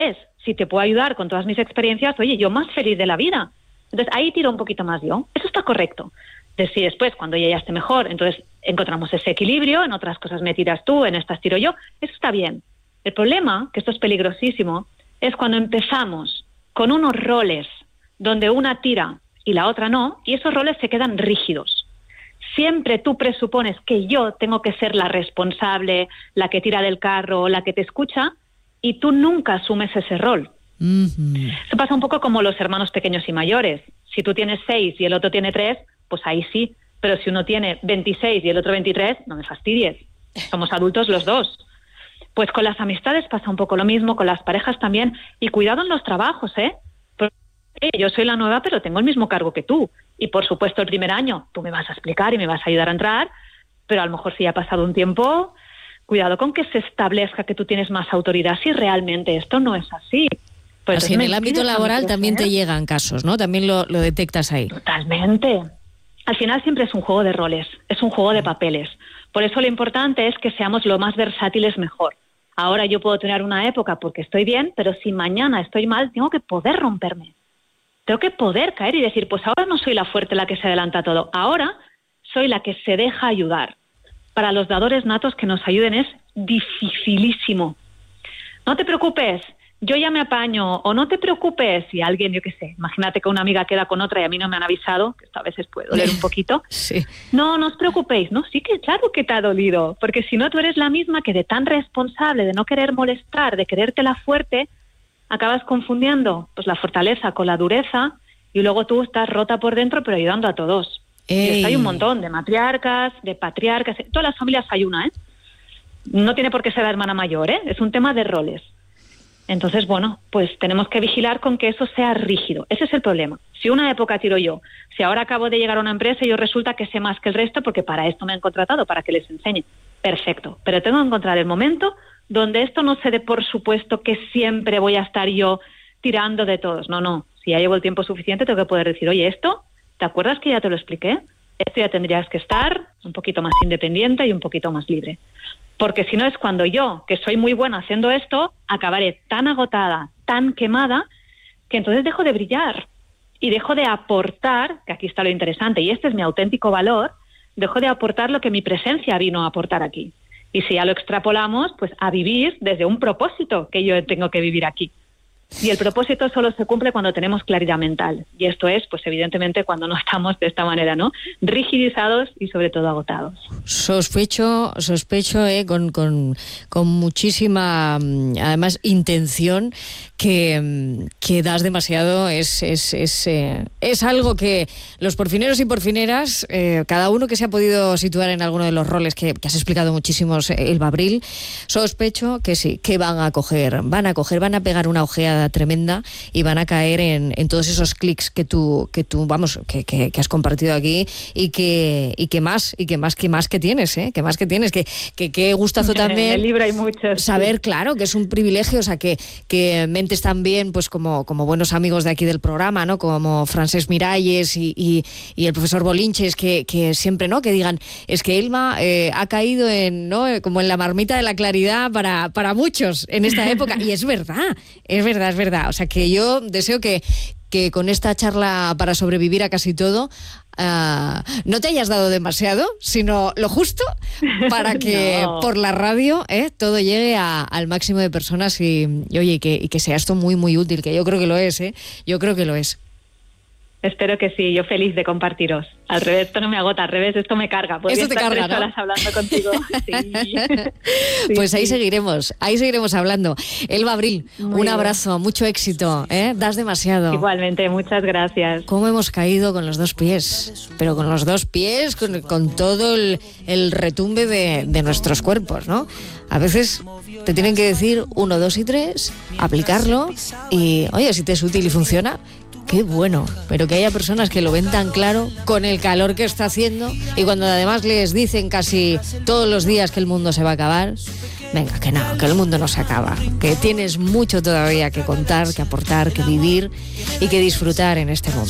Si te puedo ayudar con todas mis experiencias, oye, yo más feliz de la vida. Entonces, ahí tiro un poquito más yo. Eso está correcto. Entonces, si después, cuando ella ya esté mejor, entonces encontramos ese equilibrio, en otras cosas me tiras tú, en estas tiro yo, eso está bien. El problema, que esto es peligrosísimo, es cuando empezamos con unos roles donde una tira y la otra no, y esos roles se quedan rígidos. Siempre tú presupones que yo tengo que ser la responsable, la que tira del carro, la que te escucha, y tú nunca asumes ese rol. Eso pasa un poco como los hermanos pequeños y mayores. Si tú tienes 6 y el otro tiene 3, pues ahí sí. Pero si uno tiene 26 y el otro 23, no me fastidies. Somos adultos los dos. Pues con las amistades pasa un poco lo mismo, con las parejas también. Y cuidado en los trabajos, Porque yo soy la nueva, pero tengo el mismo cargo que tú. Y por supuesto el primer año tú me vas a explicar y me vas a ayudar a entrar, pero a lo mejor si ya ha pasado un tiempo, cuidado con que se establezca que tú tienes más autoridad si realmente esto no es así. Pues así en el ámbito laboral también te llegan casos, ¿no? También lo detectas ahí. Totalmente. Al final siempre es un juego de roles, es un juego de papeles. Por eso lo importante es que seamos lo más versátiles mejor. Ahora yo puedo tener una época porque estoy bien, pero si mañana estoy mal, tengo que poder romperme. Tengo que poder caer y decir, pues ahora no soy la fuerte la que se adelanta a todo. Ahora soy la que se deja ayudar. Para los dadores natos que nos ayuden es dificilísimo. No te preocupes, yo ya me apaño, o no te preocupes si alguien, yo qué sé, imagínate que una amiga queda con otra y a mí no me han avisado, que esto a veces puede doler un poquito. Sí. No os preocupéis, ¿no? Sí que claro que te ha dolido, porque si no tú eres la misma que de tan responsable, de no querer molestar, de querértela fuerte, acabas confundiendo pues la fortaleza con la dureza y luego tú estás rota por dentro pero ayudando a todos. Y esto hay un montón de matriarcas, de patriarcas, en todas las familias hay una, No tiene por qué ser la hermana mayor, Es un tema de roles. Entonces, bueno, pues tenemos que vigilar con que eso sea rígido. Ese es el problema. Si una época tiro yo, si ahora acabo de llegar a una empresa y yo resulta que sé más que el resto porque para esto me han contratado, para que les enseñe. Perfecto. Pero tengo que encontrar el momento donde esto no se dé por supuesto que siempre voy a estar yo tirando de todos. No. Si ya llevo el tiempo suficiente, tengo que poder decir, oye, esto, ¿te acuerdas que ya te lo expliqué? Esto ya tendrías que estar un poquito más independiente y un poquito más libre. Porque si no es cuando yo, que soy muy buena haciendo esto, acabaré tan agotada, tan quemada, que entonces dejo de brillar y dejo de aportar, que aquí está lo interesante, y este es mi auténtico valor, dejo de aportar lo que mi presencia vino a aportar aquí. Y si ya lo extrapolamos, pues a vivir desde un propósito que yo tengo que vivir aquí. Y el propósito solo se cumple cuando tenemos claridad mental. Y esto es, pues evidentemente, cuando no estamos de esta manera, ¿no? Rigidizados y sobre todo agotados. Sospecho, con muchísima, además, intención que das demasiado. Es algo que los porfineros y porfineras, cada uno que se ha podido situar en alguno de los roles que has explicado muchísimos, Elba Abril, sospecho que sí, que van a pegar una ojeada tremenda y van a caer en todos esos clics que tú que has compartido aquí y que más que tienes, que qué gustazo también. En el libro hay muchos. Saber, claro, que es un privilegio, o sea, que mentes también, pues como buenos amigos de aquí del programa, ¿no? Como Francesc Miralles y el profesor Bolinches, que siempre, ¿no? Que digan, es que Elma ha caído como en la marmita de la claridad para muchos en esta época, y es verdad. O sea, que yo deseo que con esta charla para sobrevivir a casi todo no te hayas dado demasiado, sino lo justo para que por la radio todo llegue al máximo de personas y oye, que sea esto muy, muy útil, que yo creo que lo es, yo creo que lo es. Espero que sí, yo feliz de compartiros. Al revés, esto no me agota, al revés, esto me carga. Esto te carga, 3 horas hablando contigo. Sí. Pues ahí seguiremos hablando. Elba Abril, un abrazo, mucho éxito, das demasiado. Igualmente, muchas gracias. ¿Cómo hemos caído con los 2 pies? Pero con los 2 pies, con todo el retumbe de nuestros cuerpos, ¿no? A veces te tienen que decir 1, 2 y 3, aplicarlo y, oye, si te es útil y funciona, qué bueno, pero que haya personas que lo ven tan claro con el calor que está haciendo y cuando además les dicen casi todos los días que el mundo se va a acabar, venga, que no, que el mundo no se acaba, que tienes mucho todavía que contar, que aportar, que vivir y que disfrutar en este mundo.